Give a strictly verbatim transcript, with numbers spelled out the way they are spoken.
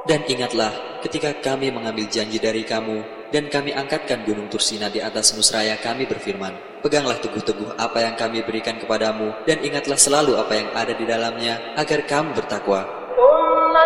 Dan ingatlah ketika kami mengambil janji dari kamu dan kami angkatkan gunung Tursina di atas musraya, kami berfirman, peganglah teguh-teguh apa yang kami berikan kepadamu dan ingatlah selalu apa yang ada di dalamnya agar kamu bertakwa.